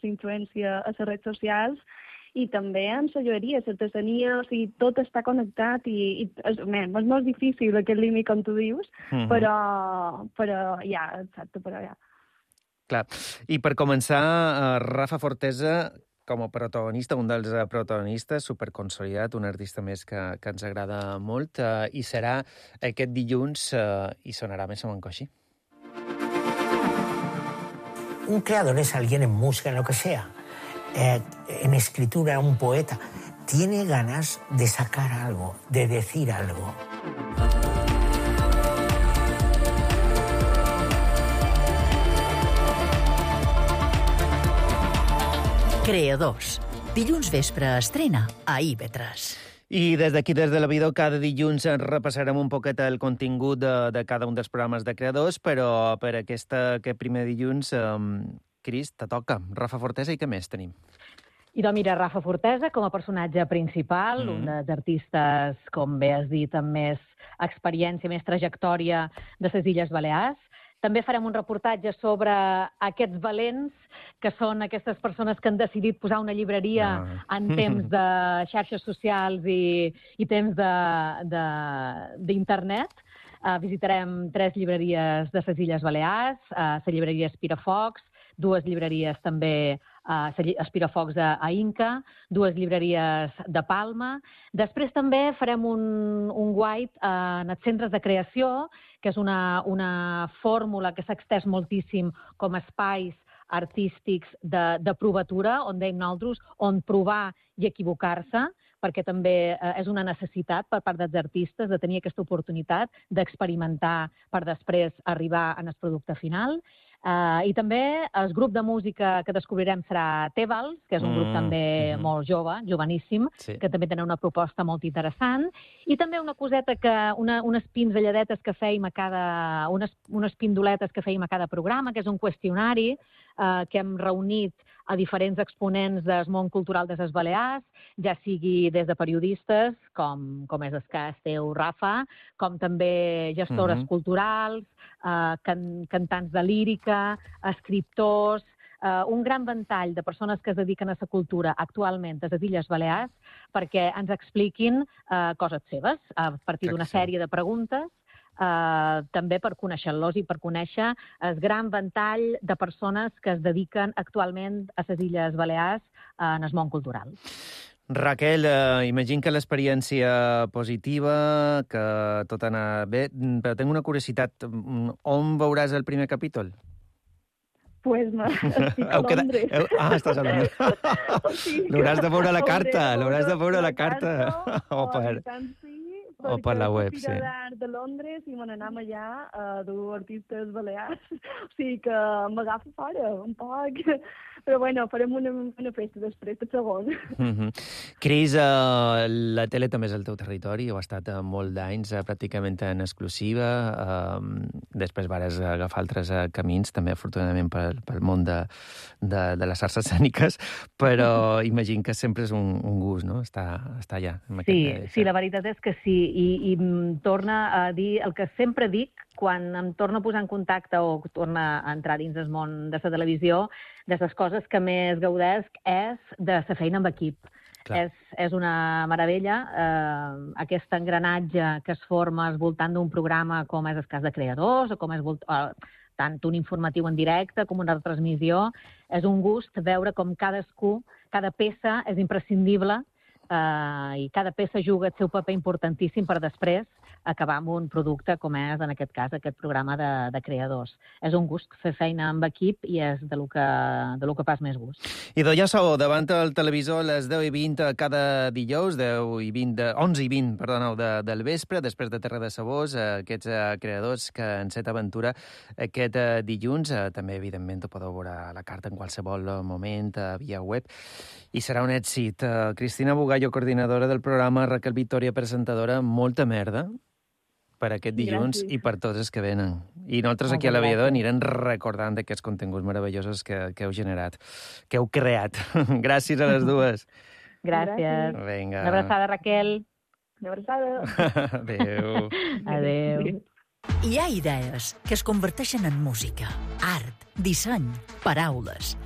molta influència a les redes socials, i també en la joieria, l'artesania, o sigui, tot està connectat i és molt difícil aquest límit, com tu dius, però ja, exacte, però ja. Clar. I per començar, Rafa Fortesa, com a protagonista, un dels protagonistes, superconsolidat, un artista més que ens agrada molt, i serà aquest dilluns i sonarà més o menys així. Un creador es alguien en música, en lo que sea, en escritura, un poeta, tiene ganas de sacar algo, de decir algo. Creadors. Dilluns vespre estrena a IB3. I des d'aquí, des de la Vidó, cada dilluns repassarem un poquet el contingut de cada un dels programes de creadors, però per aquest primer dilluns, Cris, te toca. Rafa Fortesa, i què més tenim? I doncs mira, Rafa Fortesa com a personatge principal, un dels artistes, com bé has dit, amb més experiència, més trajectòria de les Illes Balears. També farem un reportatge sobre aquests valents, que són aquestes persones que han decidit posar una llibreria en temps de xarxes socials i temps d'internet. Visitarem 3 llibreries de les Illes Balears, la llibreria Espirafocs, 2 llibreries també Espirafocs a Inca, 2 llibreries de Palma. Després també farem un guide en els centres de creació, que és una fórmula que s'ha extès moltíssim com a espais artístics de provatura, on dèiem nosaltres, on provar i equivocar-se, perquè també és una necessitat per part dels artistes de tenir aquesta oportunitat d'experimentar per després arribar en el producte final. I també el grup de música que descobrirem serà Tevals, que és un grup també molt jove, joveníssim, que també tenen una proposta molt interessant. I també una coseta, unes pinzelladetes que fèiem unes pindoletes que fèiem a cada programa, que és un qüestionari que hem reunit a diferents exponents del món cultural de les Balears, ja sigui des de periodistes, com és el cas teu, Rafa, com també gestores culturals, cantants de lírica, escriptors, un gran ventall de persones que es dediquen a la cultura actualment a les Illes Balears perquè ens expliquin coses seves a partir d'una sèrie de preguntes, també per conèixer-los i per conèixer el gran ventall de persones que es dediquen actualment a les Illes Balears en el món cultural. Raquel, imagino que l'experiència positiva, que tot anar bé, però tinc una curiositat. On veuràs el primer capítol? Pues estic a Londres. Estàs a Londres. L'hauràs de veure a la carta, o per la web, sí. Perquè d'art de Londres i me n'anem allà a dur artistes balears. O sigui que m'agafa fora, un poc. Però bueno, farem una festa després, tot segon. Cris, la tele també és el teu territori, ho ha estat molt d'anys, pràcticament en exclusiva. Després vas agafar altres camins, també afortunadament pel món de les arts escèniques, però imagino que sempre és un gust, no?, estar allà. Sí, la veritat és que sí, i em torna a dir el que sempre dic quan em torno a posar en contacte o torna a entrar dins el món de la televisió, de les coses que més gaudesc és de la feina amb equip. És una meravella, aquest engranatge que es forma al voltant d'un programa com és el cas de Creadors, o com és tant un informatiu en directe com una retransmissió. És un gust veure com cada peça és imprescindible i cada peça juga el seu paper importantíssim per després acabar amb un producte com és, en aquest cas, aquest programa de Creadors. És un gust fer feina amb equip i és de lo que pas més gust. I ja sou davant el televisor a les 10:20 cada dijous, 11:20 del vespre, després de Terra de Sabors, aquests Creadors que en Set Aventura aquest dilluns. També, evidentment, ho podeu veure a la carta en qualsevol moment, via web. I serà un èxit. Cristina Bugallo, coordinadora del programa, Raquel Victòria, presentadora, molta merda per aquest dilluns i per tots els que venen. I nosaltres aquí a l'Aviador anirem recordant d'aquests continguts meravellosos que heu generat, que heu creat. Gràcies a les dues. Gràcies. Vinga. Una abraçada, Raquel. Una abraçada. Adéu. Adéu. Hi ha idees que es converteixen en música, art, disseny, paraules.